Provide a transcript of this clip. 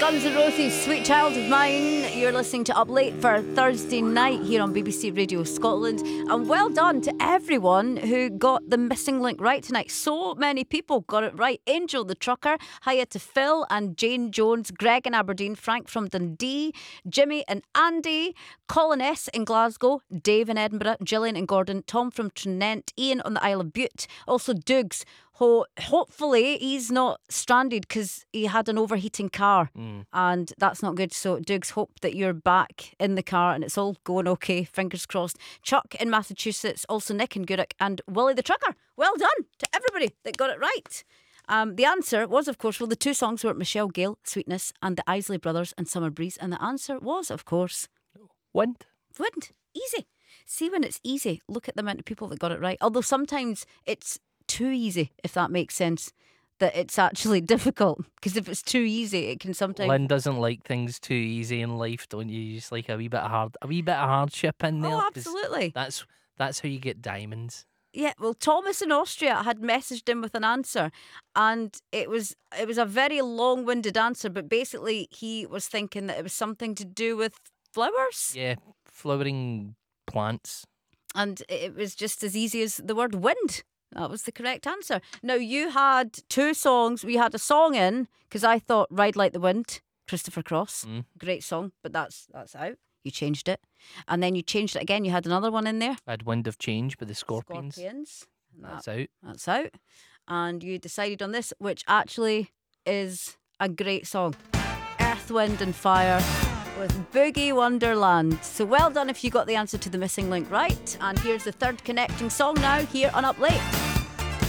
Guns N' Roses, Sweet Child of Mine. You're listening to Up Late for Thursday night here on BBC Radio Scotland. And well done to everyone who got the missing link right tonight. So many people got it right. Angel the Trucker, hiya to Phil and Jane Jones, Greg in Aberdeen, Frank from Dundee, Jimmy and Andy, Colin S in Glasgow, Dave in Edinburgh, Gillian and Gordon, Tom from Trinent, Ian on the Isle of Bute, also Dougs. Hopefully he's not stranded because he had an overheating car and that's not good. So Dougs, hope that you're back in the car and it's all going okay, fingers crossed. Chuck in Massachusetts, also Nick in Gurrock, and Willie the Trucker. Well done to everybody that got it right. The answer was, of course, well, the two songs were Michelle Gale, Sweetness, and the Isley Brothers and Summer Breeze, and the answer was, of course, Wind. Easy. See, when it's easy, look at the amount of people that got it right. Although sometimes it's too easy, if that makes sense, that it's actually difficult, because if it's too easy it can sometimes... Lynn doesn't like things too easy in life, don't you? You just like a wee bit of hardship in there. Oh, absolutely. That's how you get diamonds. Yeah, well, Thomas in Austria had messaged him with an answer, and it was a very long-winded answer, but basically he was thinking that it was something to do with flowers. Yeah, flowering plants. And it was just as easy as the word wind. That was the correct answer. Now, you had two songs. We had a song in, because I thought Ride Like the Wind, Christopher Cross. Great song, but that's out. You changed it. And then you changed it again. You had another one in there. I had Wind of Change by the Scorpions. That's out. That's out. And you decided on this, which actually is a great song. Earth, Wind and Fire with Boogie Wonderland. So well done if you got the answer to the missing link right. And here's the third connecting song now here on Up Late.